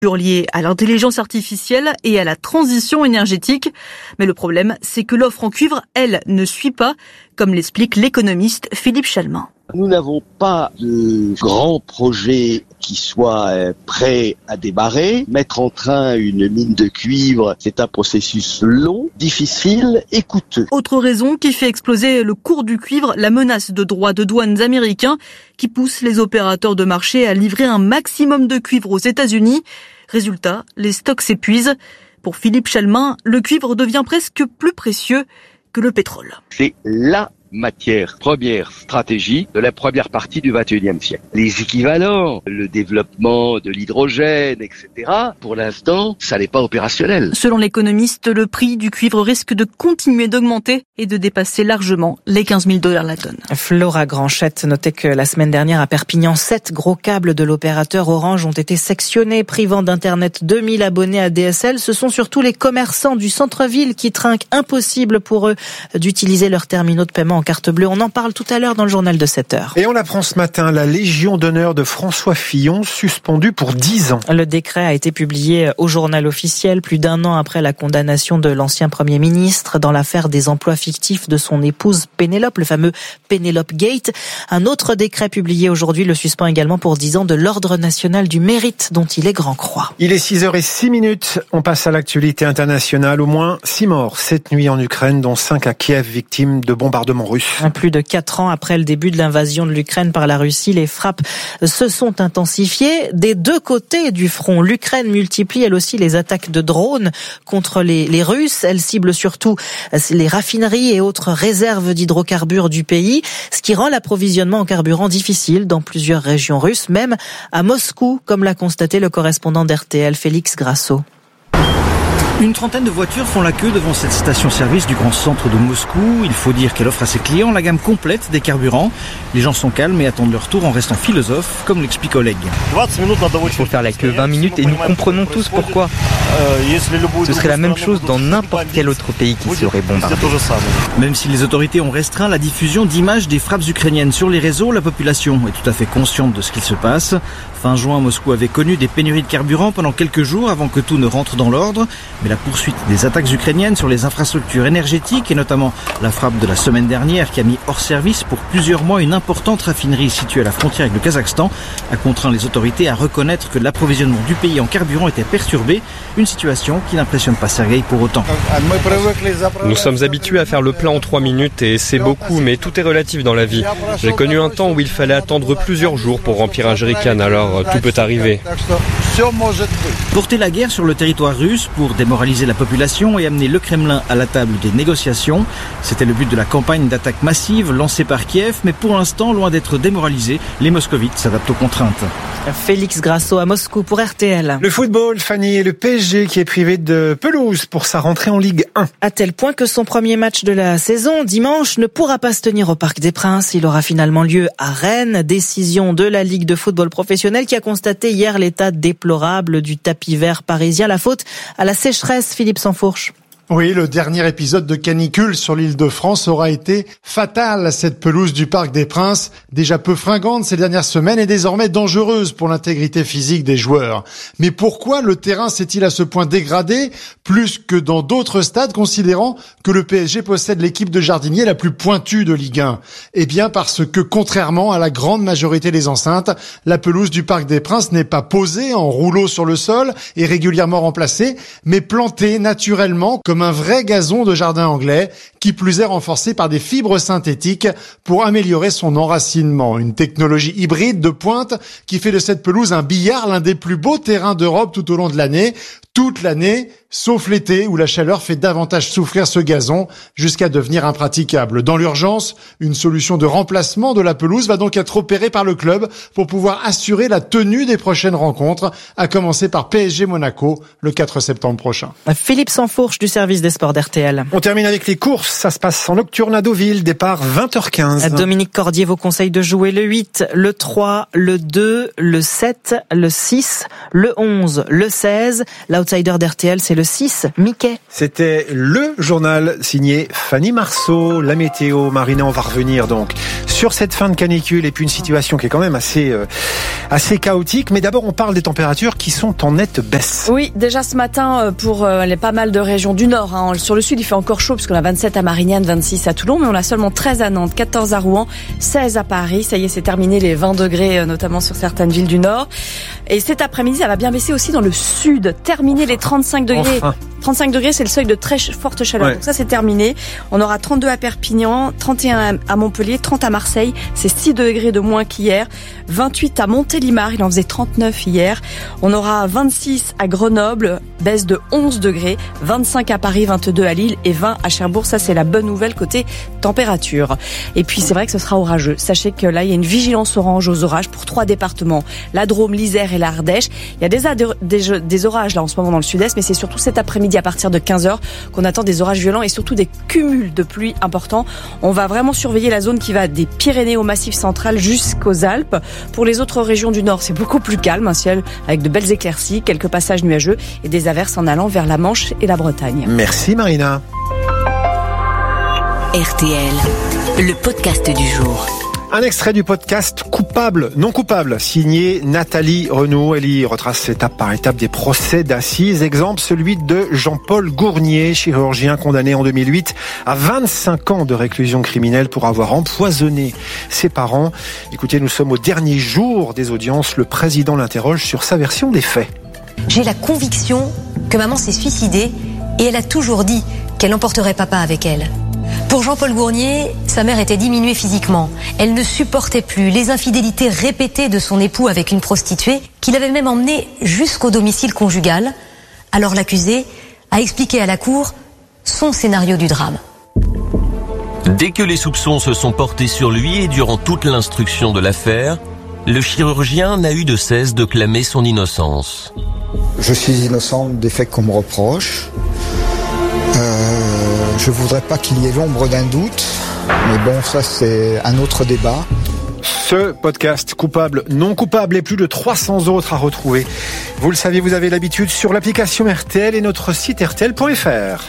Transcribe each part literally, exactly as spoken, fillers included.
liées à l'intelligence artificielle et à la transition énergétique. Mais le problème, c'est que l'offre en cuivre, elle, ne suit pas, comme l'explique l'économiste Philippe Chalmin. Nous n'avons pas de grands projets qui soient prêts à démarrer. Mettre en train une mine de cuivre, c'est un processus long, difficile et coûteux. Autre raison qui fait exploser le cours du cuivre, la menace de droits de douane américains qui pousse les opérateurs de marché à livrer un maximum de cuivre aux États-Unis. Résultat, les stocks s'épuisent. Pour Philippe Chalmin, le cuivre devient presque plus précieux que le pétrole. C'est la matière première stratégie de la première partie du vingt et unième siècle. Les équivalents, le développement de l'hydrogène, et cetera, pour l'instant, ça n'est pas opérationnel. Selon l'économiste, le prix du cuivre risque de continuer d'augmenter et de dépasser largement les quinze mille dollars la tonne. Flora Granchette notait que la semaine dernière à Perpignan, sept gros câbles de l'opérateur Orange ont été sectionnés, privant d'internet deux mille abonnés à D S L. Ce sont surtout les commerçants du centre-ville qui trinquent. Impossible pour eux d'utiliser leurs terminaux de paiement en carte bleue. On en parle tout à l'heure dans le journal de sept heures. Et on l'apprend ce matin, la Légion d'honneur de François Fillon suspendue pour dix ans. Le décret a été publié au journal officiel plus d'un an après la condamnation de l'ancien Premier ministre dans l'affaire des emplois fictifs de son épouse Pénélope, le fameux Pénélope Gate. Un autre décret publié aujourd'hui le suspend également pour dix ans de l'Ordre national du mérite dont il est grand croix. Il est six heures six minutes. On passe à l'actualité internationale. Au moins six morts cette nuit en Ukraine, dont cinq à Kiev, victimes de bombardements russes. Plus de quatre ans après le début de l'invasion de l'Ukraine par la Russie, les frappes se sont intensifiées des deux côtés du front. L'Ukraine multiplie elle aussi les attaques de drones contre les, les Russes. Elle cible surtout les raffineries et autres réserves d'hydrocarbures du pays, ce qui rend l'approvisionnement en carburant difficile dans plusieurs régions russes, même à Moscou, comme l'a constaté le correspondant d'R T L, Félix Grasso. Une trentaine de voitures font la queue devant cette station-service du grand centre de Moscou. Il faut dire qu'elle offre à ses clients la gamme complète des carburants. Les gens sont calmes et attendent leur tour en restant philosophes, comme l'explique Oleg. Il faut faire la queue vingt minutes et nous comprenons tous pourquoi. Ce serait la même chose dans n'importe quel autre pays qui serait bombardé. Même si les autorités ont restreint la diffusion d'images des frappes ukrainiennes sur les réseaux, la population est tout à fait consciente de ce qu'il se passe. Fin juin, Moscou avait connu des pénuries de carburant pendant quelques jours avant que tout ne rentre dans l'ordre. Mais la poursuite des attaques ukrainiennes sur les infrastructures énergétiques et notamment la frappe de la semaine dernière qui a mis hors service pour plusieurs mois une importante raffinerie située à la frontière avec le Kazakhstan a contraint les autorités à reconnaître que l'approvisionnement du pays en carburant était perturbé. Une situation qui n'impressionne pas Sergueï pour autant. Nous sommes habitués à faire le plein en trois minutes et c'est beaucoup, mais tout est relatif dans la vie. J'ai connu un temps où il fallait attendre plusieurs jours pour remplir un jerrycan, alors tout peut arriver. Porter la guerre sur le territoire russe pour démoraliser la population et amener le Kremlin à la table des négociations. C'était le but de la campagne d'attaque massive lancée par Kiev, mais pour l'instant, loin d'être démoralisés, les moscovites s'adaptent aux contraintes. Félix Grasso à Moscou pour R T L. Le football, Fanny, et le P S G qui est privé de pelouse pour sa rentrée en Ligue un. À tel point que son premier match de la saison, dimanche, ne pourra pas se tenir au Parc des Princes. Il aura finalement lieu à Rennes. Décision de la Ligue de football professionnel qui a constaté hier l'état déplorable du tapis vert parisien. La faute à la sécheresse, Philippe Sansfourche. Oui, le dernier épisode de canicule sur l'île de France aura été fatal à cette pelouse du Parc des Princes, déjà peu fringante ces dernières semaines et désormais dangereuse pour l'intégrité physique des joueurs. Mais pourquoi le terrain s'est-il à ce point dégradé, plus que dans d'autres stades, considérant que le P S G possède l'équipe de jardiniers la plus pointue de Ligue un? Eh bien parce que, contrairement à la grande majorité des enceintes, la pelouse du Parc des Princes n'est pas posée en rouleau sur le sol et régulièrement remplacée, mais plantée naturellement comme un vrai gazon de jardin anglais, qui plus est renforcé par des fibres synthétiques pour améliorer son enracinement. Une technologie hybride de pointe qui fait de cette pelouse un billard, l'un des plus beaux terrains d'Europe tout au long de l'année. Toute l'année, sauf l'été où la chaleur fait davantage souffrir ce gazon jusqu'à devenir impraticable. Dans l'urgence, une solution de remplacement de la pelouse va donc être opérée par le club pour pouvoir assurer la tenue des prochaines rencontres, à commencer par P S G Monaco le quatre septembre prochain. Philippe Sansfourche du service des sports d'R T L. On termine avec les courses. Ça se passe en nocturne à Deauville, départ vingt heures quinze. Dominique Cordier vous conseille de jouer le huit, le trois, le deux, le sept, le six, le onze, le seize. Là l'outsider d'R T L, c'est le six, Mickey. C'était le journal signé Fanny Marceau. La météo, Marina, on va revenir donc sur cette fin de canicule et puis une situation qui est quand même assez, euh, assez chaotique. Mais d'abord, on parle des températures qui sont en nette baisse. Oui, déjà ce matin, pour euh, les pas mal de régions du Nord. Hein. Sur le Sud, il fait encore chaud puisqu'on a vingt-sept à Marignane, vingt-six à Toulon, mais on a seulement treize à Nantes, quatorze à Rouen, seize à Paris. Ça y est, c'est terminé les vingt degrés, euh, notamment sur certaines villes du Nord. Et cet après-midi, ça va bien baisser aussi dans le Sud. Terminer les trente-cinq degrés. Enfin. trente-cinq degrés, c'est le seuil de très forte chaleur. Ouais. Donc ça, c'est terminé. On aura trente-deux à Perpignan, trente et un à Montpellier, trente à Marseille. C'est six degrés de moins qu'hier. vingt-huit à Montélimar. Il en faisait trente-neuf hier. On aura vingt-six à Grenoble, baisse de onze degrés. vingt-cinq à Paris, vingt-deux à Lille et vingt à Cherbourg. Ça, c'est la bonne nouvelle côté température. Et puis, c'est vrai que ce sera orageux. Sachez que là, il y a une vigilance orange aux orages pour trois départements. La Drôme, l'Isère et l'Ardèche. Il y a des, des, des orages là en ce moment dans le sud-est, mais c'est surtout cet après-midi à partir de quinze heures qu'on attend des orages violents et surtout des cumuls de pluie importants. On va vraiment surveiller la zone qui va des Pyrénées au Massif central jusqu'aux Alpes. Pour les autres régions du Nord, c'est beaucoup plus calme, un ciel avec de belles éclaircies, quelques passages nuageux et des averses en allant vers la Manche et la Bretagne. Merci Marina. R T L, le podcast du jour. Un extrait du podcast Coupable, non coupable, signé Nathalie Renaud. Elle y retrace étape par étape des procès d'assises. Exemple, celui de Jean-Paul Gournier, chirurgien condamné en deux mille huit à vingt-cinq ans de réclusion criminelle pour avoir empoisonné ses parents. Écoutez, nous sommes au dernier jour des audiences. Le président l'interroge sur sa version des faits. J'ai la conviction que maman s'est suicidée et elle a toujours dit qu'elle emporterait papa avec elle. Pour Jean-Paul Gournier, sa mère était diminuée physiquement. Elle ne supportait plus les infidélités répétées de son époux avec une prostituée qu'il avait même emmenée jusqu'au domicile conjugal. Alors l'accusé a expliqué à la cour son scénario du drame. Dès que les soupçons se sont portés sur lui et durant toute l'instruction de l'affaire, le chirurgien n'a eu de cesse de clamer son innocence. Je suis innocent des faits qu'on me reproche. Euh... Je voudrais pas qu'il y ait l'ombre d'un doute, mais bon, ça c'est un autre débat. Ce podcast Coupable, non coupable et plus de trois cents autres à retrouver. Vous le savez, vous avez l'habitude sur l'application R T L et notre site R T L point F R.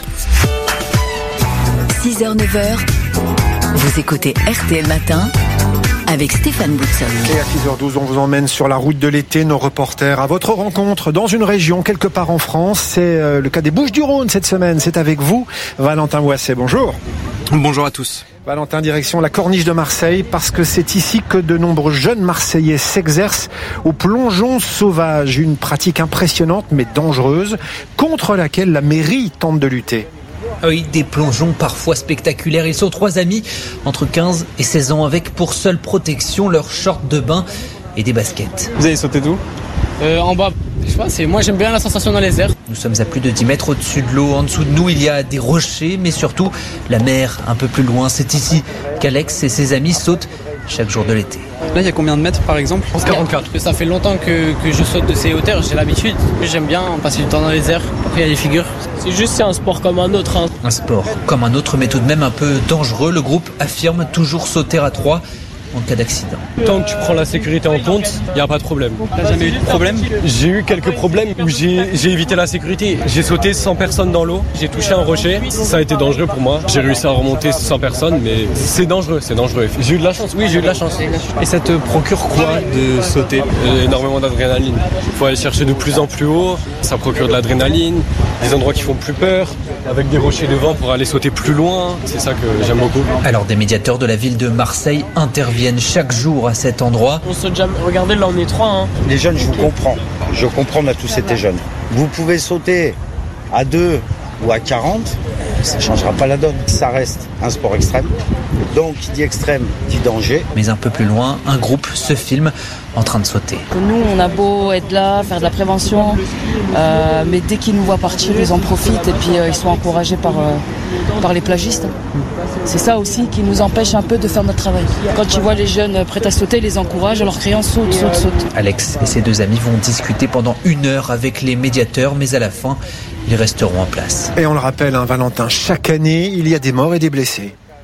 six heures neuf heures, vous écoutez R T L Matin avec Stéphane Boutson. Et à six heures douze, on vous emmène sur la route de l'été, nos reporters à votre rencontre dans une région quelque part en France. C'est le cas des Bouches-du-Rhône cette semaine. C'est avec vous, Valentin Boisset. Bonjour. Bonjour à tous. Valentin, direction la Corniche de Marseille, parce que c'est ici que de nombreux jeunes Marseillais s'exercent au plongeon sauvage, une pratique impressionnante mais dangereuse, contre laquelle la mairie tente de lutter. Oui, des plongeons parfois spectaculaires. Ils sont trois amis entre quinze et seize ans avec pour seule protection leurs shorts de bain et des baskets. Vous avez sauté d'où ? euh, En bas. Je sais pas, c'est, moi j'aime bien la sensation dans les airs. Nous sommes à plus de dix mètres au-dessus de l'eau. En dessous de nous, il y a des rochers, mais surtout la mer un peu plus loin. C'est ici qu'Alex et ses amis sautent chaque jour de l'été. Là, il y a combien de mètres par exemple ? quarante-quatre. Ça fait longtemps que, que je saute de ces hauteurs, j'ai l'habitude. J'aime bien passer du temps dans les airs. Après, il y a des figures. C'est juste c'est un sport comme un autre. Hein. Un sport comme un autre, mais tout de même un peu dangereux. Le groupe affirme toujours sauter à trois en cas d'accident. Tant que tu prends la sécurité en compte, il n'y a pas de problème. T'as jamais eu de problème ? J'ai eu quelques problèmes où j'ai, j'ai évité la sécurité. J'ai sauté sans personne dans l'eau, j'ai touché un rocher, ça a été dangereux pour moi. J'ai réussi à remonter sans personne, mais c'est dangereux, c'est dangereux. J'ai eu de la chance, oui j'ai eu de la chance. Et ça te procure quoi de sauter ? Énormément d'adrénaline. Il faut aller chercher de plus en plus haut, ça procure de l'adrénaline, des endroits qui font plus peur, avec des rochers devant pour aller sauter plus loin, c'est ça que j'aime beaucoup. Alors des médiateurs de la ville de Marseille interviennent chaque jour à cet endroit. On saute jamais. Regardez, là on est trois. Hein. Les jeunes, je vous comprends. Je comprends, on a tous été jeunes. Vous pouvez sauter à deux ou à quarante, ça ne changera pas la donne. Ça reste un sport extrême. Donc, qui dit extrême, dit danger. Mais un peu plus loin, un groupe se filme en train de sauter. Nous, on a beau être là, faire de la prévention, euh, mais dès qu'ils nous voient partir, ils en profitent et puis euh, ils sont encouragés par, euh, par les plagistes. C'est ça aussi qui nous empêche un peu de faire notre travail. Quand ils voient les jeunes prêts à sauter, ils les encouragent en leur criant saute, saute, saute. Alex et ses deux amis vont discuter pendant une heure avec les médiateurs, mais à la fin, ils resteront en place. Et on le rappelle, hein, Valentin, chaque année, il y a des morts et des blessés.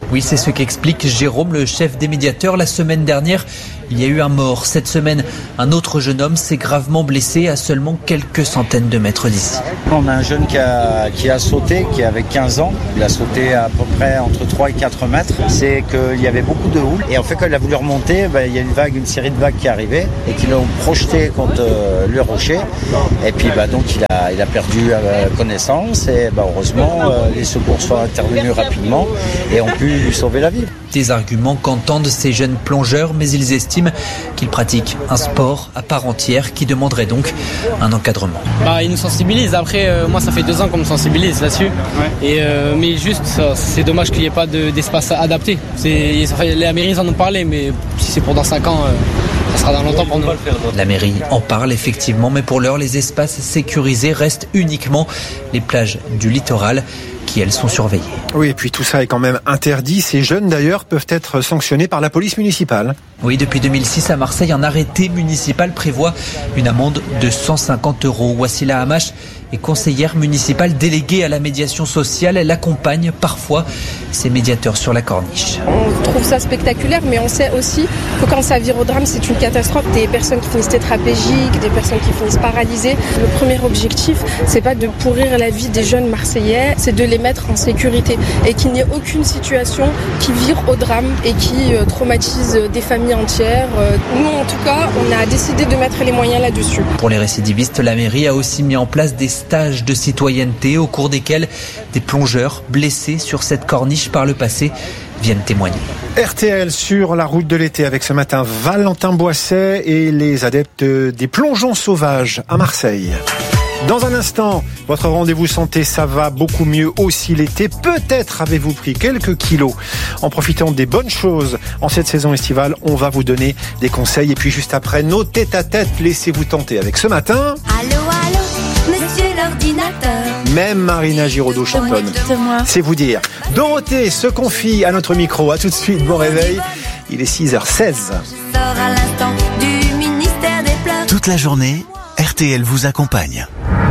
Oui, c'est ce qu'explique Jérôme, le chef des médiateurs. La semaine dernière, il y a eu un mort. Cette semaine, un autre jeune homme s'est gravement blessé à seulement quelques centaines de mètres d'ici. On a un jeune qui a, qui a sauté, qui avait quinze ans. Il a sauté à peu près entre trois et quatre mètres. C'est qu'il y avait beaucoup de houle. Et en fait, quand il a voulu remonter, ben, il y a une vague, une série de vagues qui arrivaient et qui l'ont projeté contre euh, le rocher. Et puis, ben, donc, il a, il a perdu euh, connaissance. Et ben, heureusement, euh, les secours sont intervenus rapidement et ont pu lui sauver la vie. Des arguments qu'entendent ces jeunes plongeurs, mais ils estiment qu'ils pratiquent un sport à part entière qui demanderait donc un encadrement. Bah, ils nous sensibilisent. Après, euh, moi, ça fait deux ans qu'on me sensibilise là-dessus. Ouais. Et euh, mais juste, ça, c'est dommage qu'il n'y ait pas de, d'espace adapté. C'est, la mairie en ont parlé, mais si c'est pour dans cinq ans, euh, ça sera dans longtemps pour nous. La mairie en parle effectivement, mais pour l'heure, les espaces sécurisés restent uniquement les plages du littoral, qui, elles, sont surveillées. Oui, et puis tout ça est quand même interdit. Ces jeunes, d'ailleurs, peuvent être sanctionnés par la police municipale. Oui, depuis deux mille six, à Marseille, un arrêté municipal prévoit une amende de cent cinquante euros. Wassila Hamash est conseillère municipale déléguée à la médiation sociale. Elle accompagne parfois ces médiateurs sur la corniche. On trouve ça spectaculaire, mais on sait aussi que quand ça vire au drame, c'est une catastrophe. Des personnes qui finissent tétraplégiques, des personnes qui finissent paralysées. Le premier objectif, c'est pas de pourrir la vie des jeunes Marseillais, c'est de les mettre en sécurité et qu'il n'y ait aucune situation qui vire au drame et qui euh, traumatise des familles entières. Euh, nous, en tout cas, on a décidé de mettre les moyens là-dessus. Pour les récidivistes, la mairie a aussi mis en place des stages de citoyenneté au cours desquels des plongeurs blessés sur cette corniche par le passé viennent témoigner. R T L sur la route de l'été avec ce matin Valentin Boisset et les adeptes des plongeons sauvages à Marseille. Dans un instant, votre rendez-vous santé, ça va beaucoup mieux aussi l'été. Peut-être avez-vous pris quelques kilos en profitant des bonnes choses en cette saison estivale. On va vous donner des conseils. Et puis juste après, nos tête-à-tête, laissez-vous tenter avec ce matin. Allô, allô, monsieur l'ordinateur. Même Marina Giraudot chantonne. C'est vous dire. Dorothée se confie à notre micro. À tout de suite, bon réveil. Il est six heures seize. Sors à l'instant du ministère des Pleurs. Toute la journée, R T L vous accompagne.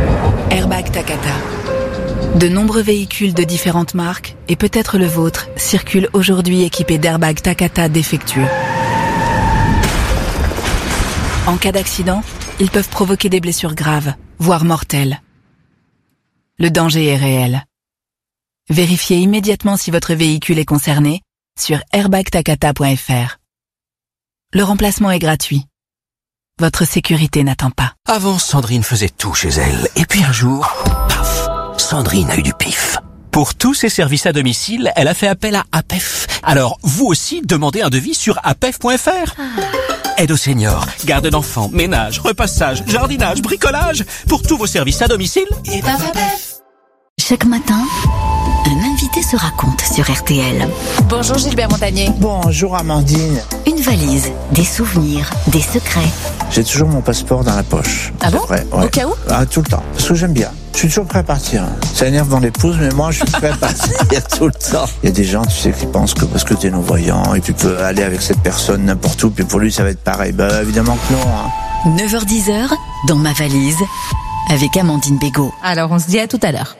Airbag Takata. De nombreux véhicules de différentes marques, et peut-être le vôtre, circulent aujourd'hui équipés d'airbags Takata défectueux. En cas d'accident, ils peuvent provoquer des blessures graves, voire mortelles. Le danger est réel. Vérifiez immédiatement si votre véhicule est concerné sur airbag takata point f r. Le remplacement est gratuit. Votre sécurité n'attend pas. Avant, Sandrine faisait tout chez elle. Et puis un jour, paf, Sandrine a eu du pif. Pour tous ses services à domicile, elle a fait appel à A P E F. Alors, vous aussi, demandez un devis sur a p e f point f r. Aide aux seniors, garde d'enfants, ménage, repassage, jardinage, bricolage. Pour tous vos services à domicile, et ben A P E F. Chaque matin, un invité se raconte sur R T L. Bonjour Gilbert Montagnier. Bonjour Amandine. Une valise, des souvenirs, des secrets. J'ai toujours mon passeport dans la poche. Ah bon? Vrai, ouais. Au cas où? Ah, tout le temps. Parce que j'aime bien. Je suis toujours prêt à partir. Ça énerve mon épouse, mais moi, je suis prêt à partir tout le temps. Il y a des gens, tu sais, qui pensent que parce que t'es non-voyant, et tu peux aller avec cette personne n'importe où, puis pour lui, ça va être pareil. Bah, évidemment que non. Hein. neuf heures dix, dans ma valise, avec Amandine Bégaud. Alors, on se dit à tout à l'heure.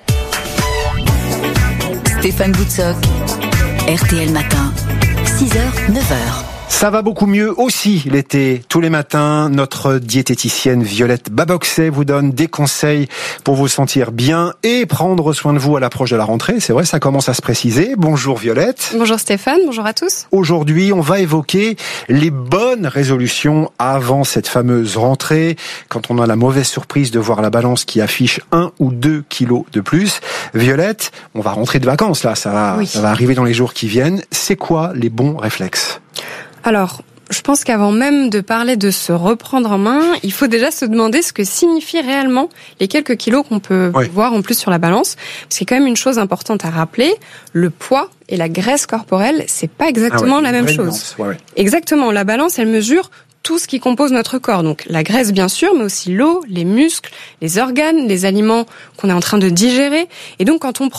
Stéphane Boutsock, R T L Matin, six heures, neuf heures. Ça va beaucoup mieux aussi l'été. Tous les matins, notre diététicienne Violette Baboxet vous donne des conseils pour vous sentir bien et prendre soin de vous à l'approche de la rentrée. C'est vrai, ça commence à se préciser. Bonjour Violette. Bonjour Stéphane, bonjour à tous. Aujourd'hui, on va évoquer les bonnes résolutions avant cette fameuse rentrée, quand on a la mauvaise surprise de voir la balance qui affiche un ou deux kilos de plus. Violette, on va rentrer de vacances là, ça va, oui. ça va arriver dans les jours qui viennent. C'est quoi les bons réflexes ? Alors, je pense qu'avant même de parler de se reprendre en main, il faut déjà se demander ce que signifient réellement les quelques kilos qu'on peut oui. voir en plus sur la balance. Parce qu'il y a quand même une chose importante à rappeler, le poids et la graisse corporelle, c'est pas exactement ah ouais, la même chose. Ouais, ouais. Exactement, la balance, elle mesure tout ce qui compose notre corps. Donc la graisse bien sûr, mais aussi l'eau, les muscles, les organes, les aliments qu'on est en train de digérer. Et donc quand on prend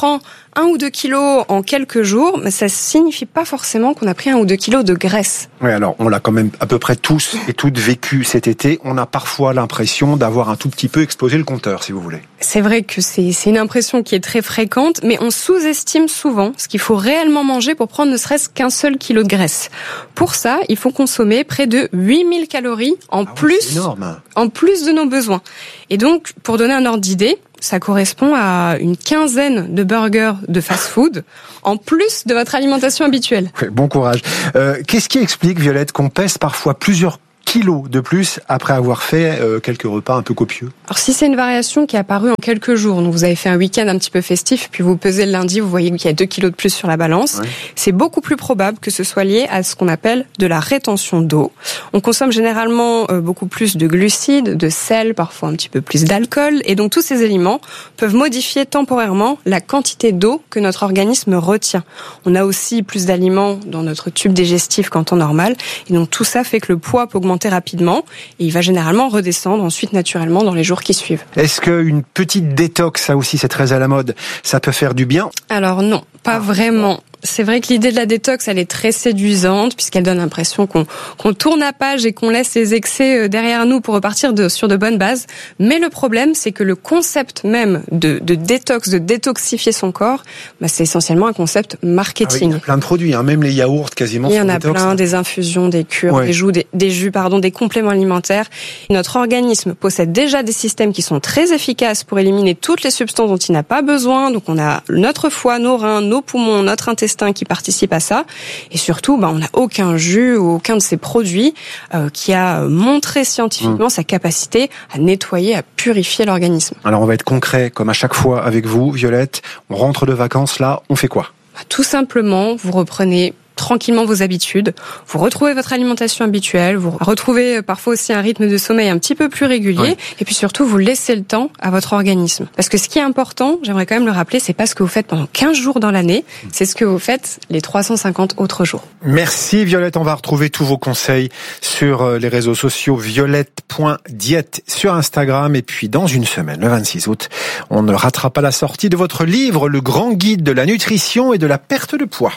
un ou deux kilos en quelques jours, mais ça signifie pas forcément qu'on a pris un ou deux kilos de graisse. Oui, alors on l'a quand même à peu près tous et toutes vécu cet été. On a parfois l'impression d'avoir un tout petit peu explosé le compteur, si vous voulez. C'est vrai que c'est, c'est une impression qui est très fréquente, mais on sous-estime souvent ce qu'il faut réellement manger pour prendre ne serait-ce qu'un seul kilo de graisse. Pour ça, il faut consommer près de huit mille calories en ah plus, oui, c'est énorme. en plus de nos besoins. Et donc, pour donner un ordre d'idée, ça correspond à une quinzaine de burgers de fast-food, en plus de votre alimentation habituelle. Ouais, bon courage. Euh, qu'est-ce qui explique, Violette, qu'on pèse parfois plusieurs kilos de plus après avoir fait euh, quelques repas un peu copieux? Alors si c'est une variation qui est apparue en quelques jours, donc vous avez fait un week-end un petit peu festif, puis vous pesez le lundi, vous voyez qu'il y a deux kilos de plus sur la balance, ouais. C'est beaucoup plus probable que ce soit lié à ce qu'on appelle de la rétention d'eau. On consomme généralement euh, beaucoup plus de glucides, de sel, parfois un petit peu plus d'alcool, et donc tous ces aliments peuvent modifier temporairement la quantité d'eau que notre organisme retient. On a aussi plus d'aliments dans notre tube digestif qu'en temps normal, et donc tout ça fait que le poids peut augmenter rapidement et il va généralement redescendre ensuite naturellement dans les jours qui suivent. Est-ce qu'une petite détox, ça aussi c'est très à la mode, ça peut faire du bien? Alors non, pas vraiment. C'est vrai que l'idée de la détox, elle est très séduisante puisqu'elle donne l'impression qu'on, qu'on tourne à page et qu'on laisse les excès derrière nous pour repartir de, sur de bonnes bases. Mais le problème, c'est que le concept même de, de détox, de détoxifier son corps, bah, c'est essentiellement un concept marketing. Ah oui, il y a plein de produits, hein, même les yaourts quasiment. Il y en a détox, plein, hein. Des infusions, des cures, ouais. des jus, des, des jus, pardon, des compléments alimentaires. Notre organisme possède déjà des systèmes qui sont très efficaces pour éliminer toutes les substances dont il n'a pas besoin. Donc on a notre foie, nos reins, nos poumons, notre intestin qui participent à ça. Et surtout, bah, on n'a aucun jus ou aucun de ces produits euh, qui a montré scientifiquement mmh. sa capacité à nettoyer, à purifier l'organisme. Alors on va être concret, comme à chaque fois avec vous, Violette. On rentre de vacances là, on fait quoi? Bah, tout simplement, vous reprenez tranquillement vos habitudes, vous retrouvez votre alimentation habituelle, vous retrouvez parfois aussi un rythme de sommeil un petit peu plus régulier, oui. Et puis surtout vous laissez le temps à votre organisme. Parce que ce qui est important, j'aimerais quand même le rappeler, c'est pas ce que vous faites pendant quinze jours dans l'année, c'est ce que vous faites les trois cent cinquante autres jours. Merci Violette, on va retrouver tous vos conseils sur les réseaux sociaux, violette point diète sur Instagram, et puis dans une semaine, le vingt-six août, on ne ratera pas la sortie de votre livre, Le Grand Guide de la nutrition et de la perte de poids.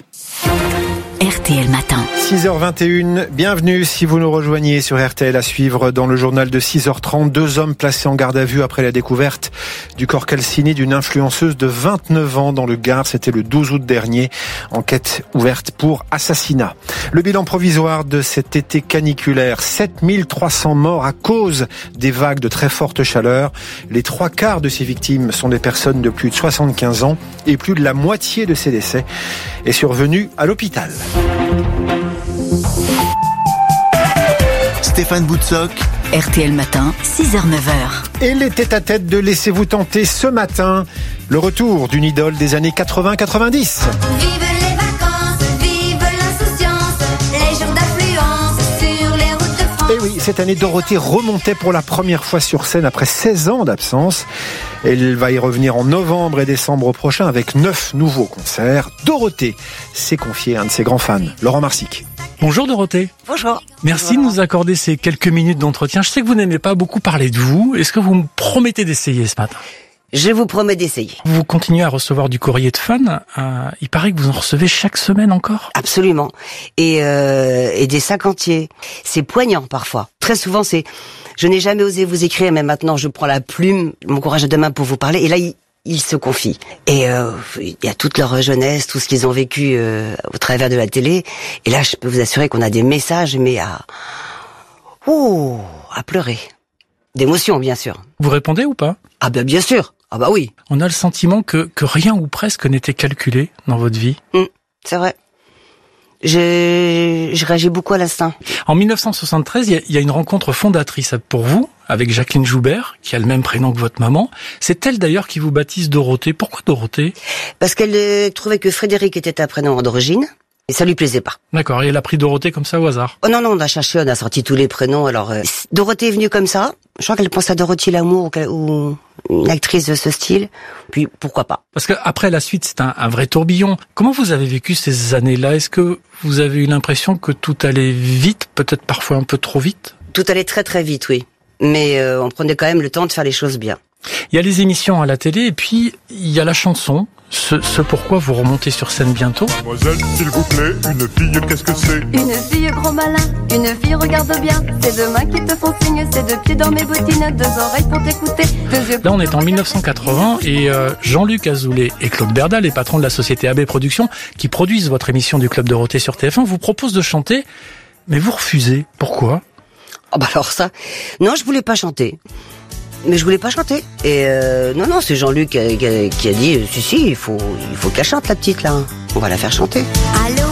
R T L Matin. six heures vingt et une, bienvenue si vous nous rejoignez sur R T L. À suivre dans le journal de six heures trente, deux hommes placés en garde à vue après la découverte du corps calciné d'une influenceuse de vingt-neuf ans dans le Gard. C'était le douze août dernier. Enquête ouverte pour assassinat. Le bilan provisoire de cet été caniculaire, sept mille trois cents morts à cause des vagues de très forte chaleur. Les trois quarts de ces victimes sont des personnes de plus de soixante-quinze ans et plus de la moitié de ces décès est survenue à l'hôpital. Stéphane Boutsock, R T L Matin, six heures neuf heures. Et les tête-à-tête de Laissez-vous tenter ce matin, le retour d'une idole des années quatre-vingts quatre-vingt-dix. Vive les vacances, vive l'insouciance, les jours d'affluence sur les routes de France. Et oui, cette année, Dorothée remontait pour la première fois sur scène après seize ans d'absence. Elle va y revenir en novembre et décembre prochain avec neuf nouveaux concerts. Dorothée s'est confiée à un de ses grands fans, Laurent Marsic. Bonjour Dorothée. Bonjour. Merci Bonjour. de nous accorder ces quelques minutes d'entretien. Je sais que vous n'aimez pas beaucoup parler de vous. Est-ce que vous me promettez d'essayer ce matin ? Je vous promets d'essayer. Vous continuez à recevoir du courrier de fans. Euh, il paraît que vous en recevez chaque semaine encore ? Absolument. Et, euh, et des sacs entiers. C'est poignant parfois. Très souvent, c'est... Je n'ai jamais osé vous écrire, mais maintenant je prends la plume, mon courage à deux mains pour vous parler. Et là, ils, ils se confient. Et euh, il y a toute leur jeunesse, tout ce qu'ils ont vécu euh, au travers de la télé. Et là, je peux vous assurer qu'on a des messages, mais à... Oh, à pleurer. D'émotion, bien sûr. Vous répondez ou pas ? Ah ben bien sûr. Ah bah oui. On a le sentiment que, que rien ou presque n'était calculé dans votre vie. Mmh, c'est vrai. Je, je réagis beaucoup à l'instinct. En mille neuf cent soixante-treize, il y, y a une rencontre fondatrice pour vous, avec Jacqueline Joubert, qui a le même prénom que votre maman. C'est elle d'ailleurs qui vous baptise Dorothée. Pourquoi Dorothée ? Parce qu'elle euh, trouvait que Frédéric était un prénom androgyne, et ça lui plaisait pas. D'accord, et elle a pris Dorothée comme ça au hasard ? Oh non, non, on a cherché, on a sorti tous les prénoms. Alors, euh, Dorothée est venue comme ça. Je crois qu'elle pense à Dorothy Lamour ou, ou une actrice de ce style. Puis, pourquoi pas ? Parce que après la suite, c'est un, un vrai tourbillon. Comment vous avez vécu ces années-là ? Est-ce que vous avez eu l'impression que tout allait vite, peut-être parfois un peu trop vite ? Tout allait très très vite, oui. Mais euh, on prenait quand même le temps de faire les choses bien. Il y a les émissions à la télé et puis il y a la chanson. ce, ce pourquoi vous remontez sur scène bientôt. Mademoiselle, s'il vous plaît, une fille, qu'est-ce que c'est? Une fille gros malin, une fille regarde bien. C'est deux mains qui te font signe, c'est deux pieds dans mes bottines, deux oreilles pour t'écouter, deux yeux. Là, on est en mille neuf cent quatre-vingts et euh, Jean-Luc Azoulay et Claude Berda, les patrons de la société A B Productions, qui produisent votre émission du Club Dorothée sur T F un, vous proposent de chanter, mais vous refusez. Pourquoi? Oh bah alors ça, non, je voulais pas chanter. Mais je voulais pas chanter. Et euh, non, non, c'est Jean-Luc qui a, qui a, qui a dit, si, si, il faut, il faut qu'elle chante, la petite, là. On va la faire chanter. Allô,